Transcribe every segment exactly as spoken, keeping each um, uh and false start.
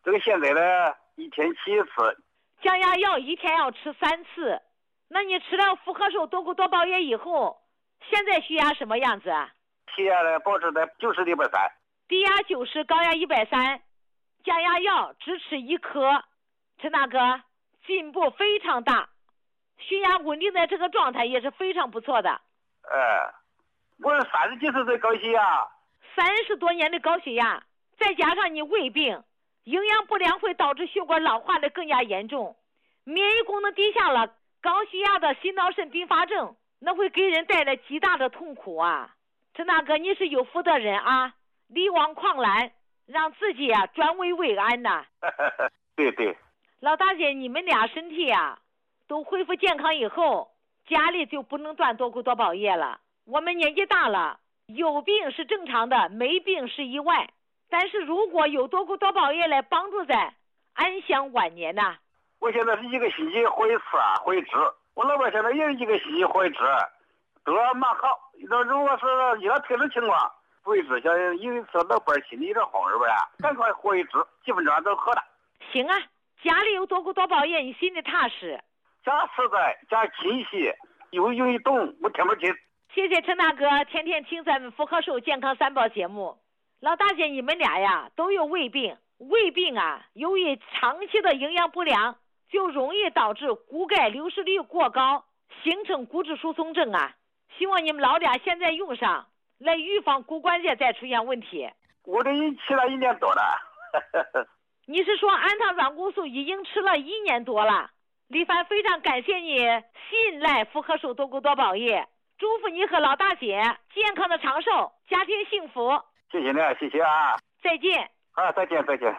这个现在呢，一天七次。 降压药一天要吃三次。那你吃了复合寿多谷多宝液以后，现在血压什么样子啊？ 血压呢保持在九十一百三。 低压九十，高压一百三。降压药只吃一颗，陈大哥进步非常大，血压稳定在这个状态也是非常不错的。 呃，我是三十几岁的高血压， 三十多年的高血压，再加上你胃病，营养不良会导致血管老化的更加严重，免疫功能低下了，高血压的心脑肾并发症，那会给人带来极大的痛苦啊！陈大哥，你是有福的人啊，力挽狂澜，让自己啊转危为安呐、 啊。对对。 老大姐，你们俩身体啊都恢复健康以后，家里就不能断多谷多宝液了。我们年纪大了，有病是正常的，没病是意外。但是如果有多谷多宝液来帮助在安享晚年呐、啊。 我现在是一个星期回一次啊，回治。我老伴现在也是一个星期回治，都蛮好。那如果是遇到特殊情况，回治，像有一次老伴心里有点慌是不是？赶快回治，基本上都好了。 行啊，家里有多谷多宝液，你心里踏实。 加实在，加清晰，又容易懂，我听不清。 谢谢陈大哥，天天听咱们福和寿健康三宝节目。老大姐，你们俩呀都有胃病，胃病啊，由于长期的营养不良，就容易导致骨钙流失率过高，形成骨质疏松症啊。希望你们老俩现在用上，来预防骨关节再出现问题。 我这已吃了一年多了。 你是说氨糖软骨素已经吃了一年多了？李凡非常感谢你信赖福和寿多谷多宝液，祝福你和老大姐健康的长寿，家庭幸福。 谢谢你，谢谢啊！ 再见。 啊，再见，再见。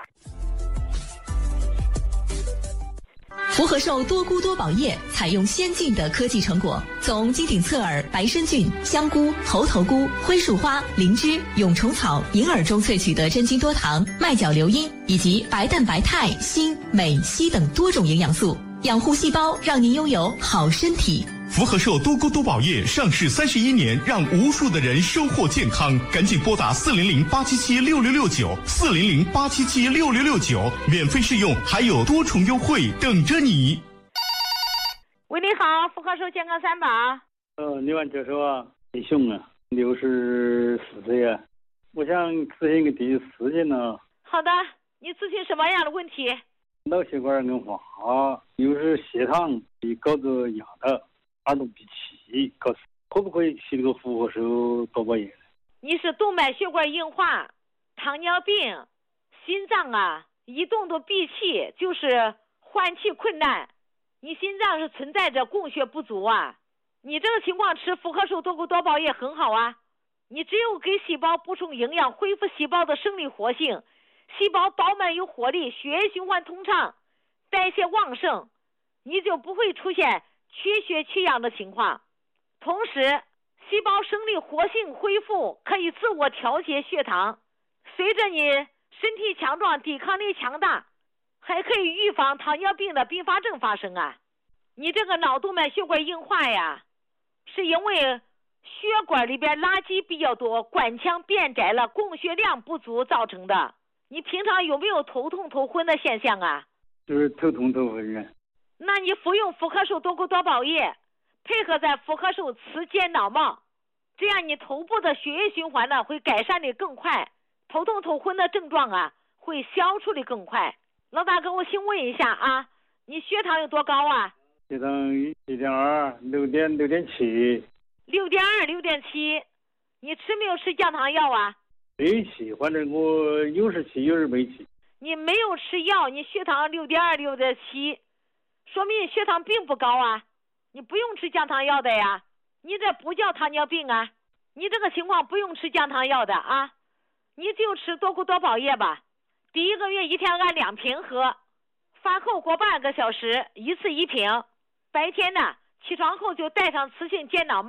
福和寿多菇多宝液采用先进的科技成果，从金顶侧耳、白参菌、香菇、猴头菇、灰树花、灵芝、蛹虫草、银耳中萃取的真菌多糖、麦角硫因以及白蛋白肽、锌、镁、硒等多种营养素，养护细胞，让您拥有好身体。 福和寿多菇多宝液上市三十一年，让无数的人收获健康。赶紧拨打四零零八七七六六六九四零零八七七六六六九，免费试用，还有多重优惠等着你。 喂，你好，福和寿健康三宝。 呃，李万教授啊，李雄啊，六十四岁啊，我想咨询个第一事情呢。 好的，你咨询什么样的问题？ 脑血管硬化，又是血糖比搞着压的。耳动闭气，告诉可不可以吃这个福和寿多宝液？ 你是动脉血管硬化、糖尿病、心脏啊一动都闭气，就是换气困难，你心脏是存在着供血不足啊。你这个情况吃福和寿多谷多宝液很好啊，你只有给细胞补充营养，恢复细胞的生理活性，细胞饱满有活力，血液循环通畅，代谢旺盛，你就不会出现缺血缺氧的情况。同时细胞生理活性恢复，可以自我调节血糖，随着你身体强壮，抵抗力强大，还可以预防糖尿病的并发症发生啊。你这个脑动脉血管硬化呀，是因为血管里边垃圾比较多，管腔变窄了，供血量不足造成的。你平常有没有头痛头昏的现象啊？ 就是头痛头昏啊。 那你服用福和寿多谷多宝液，配合在福和寿磁健脑帽，这样你头部的血液循环呢会改善的更快，头痛头昏的症状啊会消除的更快。老大哥，我请问一下啊，你血糖有多高啊？ 血糖一点二，六点六点七。 六点二，六点七。你吃没有吃降糖药啊？ 没吃，反正我有时吃，有时没吃。 你没有吃药，你血糖六点二，六点七。说明你血糖并不高啊，你不用吃降糖药的呀，你这不叫糖尿病啊，你这个情况不用吃降糖药的啊，你就吃多谷多宝液吧，第一个月一天按两瓶喝，饭后过半个小时一次一瓶，白天呢起床后就戴上磁性健脑帽。